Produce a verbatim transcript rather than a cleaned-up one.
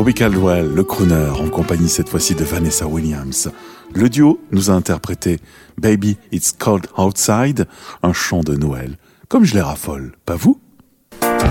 Bobby Caldwell, le crooner, en compagnie cette fois-ci de Vanessa Williams. Le duo nous a interprété Baby It's Cold Outside, un chant de Noël. Comme je les raffole, pas vous ?